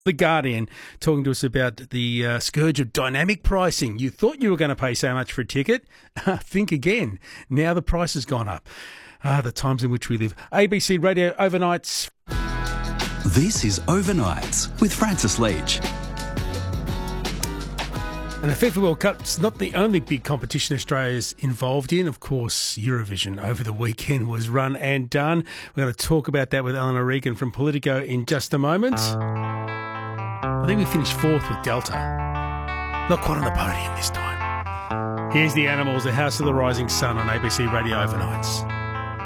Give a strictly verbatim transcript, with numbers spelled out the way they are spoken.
The Guardian talking to us about the uh, scourge of dynamic pricing. You thought you were going to pay so much for a ticket. Think again. Now the price has gone up. Ah, the times in which we live. A B C Radio Overnights. This is Overnights with Francis Leach. And the FIFA World Cup's not the only big competition Australia's involved in. Of course, Eurovision over the weekend was run and done. We're going to talk about that with Eleanor Regan from Politico in just a moment. I think we finished fourth with Delta. Not quite on the podium this time. Here's the Animals, the House of the Rising Sun on A B C Radio Overnights.